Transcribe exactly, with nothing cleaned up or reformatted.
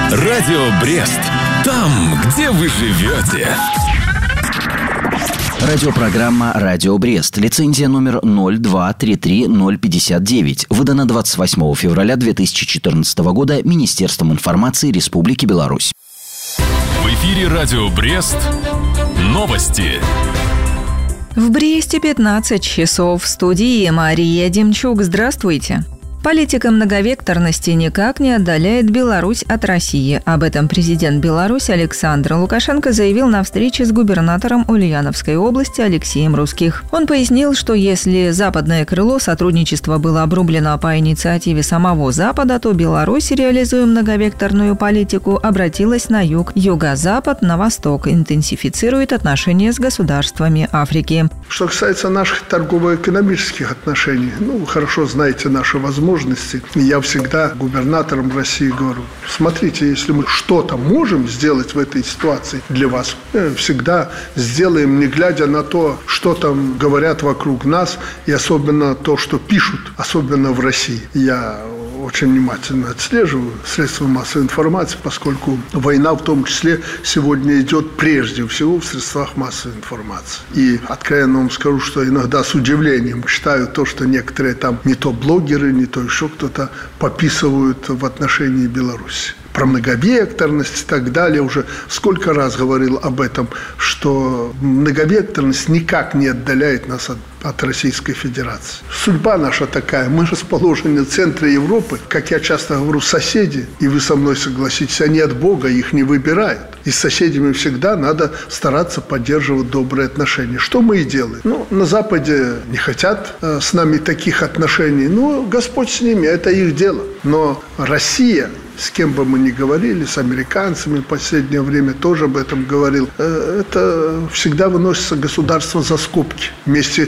Радио Брест. Там, где вы живете. Радиопрограмма «Радио Брест». Лицензия номер ноль два три три ноль пятьдесят девять. Выдана двадцать восьмого февраля две тысячи четырнадцатого года Министерством информации Республики Беларусь. В эфире «Радио Брест». Новости. В Бресте пятнадцать часов. В студии Мария Демчук. Здравствуйте. Политика многовекторности никак не отдаляет Беларусь от России. Об этом президент Беларуси Александр Лукашенко заявил на встрече с губернатором Ульяновской области Алексеем Русских. Он пояснил, что если западное крыло сотрудничества было обрублено по инициативе самого Запада, то Беларусь, реализуя многовекторную политику, обратилась на юг, юго-запад, на восток, интенсифицирует отношения с государствами Африки. Что касается наших торгово-экономических отношений, ну, вы хорошо знаете наши возможности. Я всегда губернаторам России говорю: смотрите, если мы что-то можем сделать в этой ситуации для вас, всегда сделаем, не глядя на то, что там говорят вокруг нас, и особенно то, что пишут, особенно в России. Я очень внимательно отслеживаю средства массовой информации, поскольку война в том числе сегодня идет прежде всего в средствах массовой информации. И откровенно вам скажу, что иногда с удивлением читаю то, что некоторые там не то блогеры, не то еще кто-то пописывают в отношении Беларуси. Про многовекторность и так далее. Уже сколько раз говорил об этом, что многовекторность никак не отдаляет нас от, от Российской Федерации. Судьба наша такая. Мы расположены в центре Европы. Как я часто говорю, соседи, и вы со мной согласитесь, они от Бога, их не выбирают. И с соседями всегда надо стараться поддерживать добрые отношения. Что мы и делаем. Ну, на Западе не хотят э, с нами таких отношений. Ну, Господь с ними, это их дело. Но Россия, с кем бы мы ни говорили, с американцами в последнее время тоже об этом говорил, это всегда выносится государство за скобки. Вместе